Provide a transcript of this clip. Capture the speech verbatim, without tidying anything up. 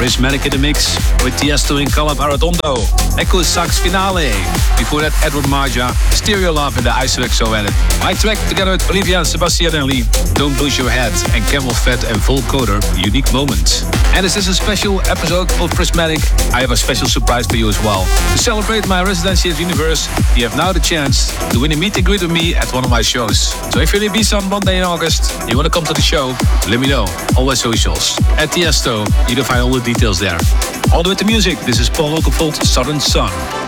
Prismatic in the mix with Tiesto and Caleb Arredondo. Echo Sax Finale. Before that, Edward Marja, Stereo Love in the I S O X O edit. My track together with Olivia, Sebastian and Lee, Don't Lose Your Head, and Camel Fat and Full Coder, Unique Moments. And this is a special episode of Prismatic. I have a special surprise for you as well. To celebrate my residency at Universe, you have now the chance to win a meet and greet with me at one of my shows. So if you're in Ibiza on Monday in August, you want to come to the show, let me know. All my socials. At Tiesto, you can find all the details there. On with the music, this is Paul Oakenfold, Southern Sun.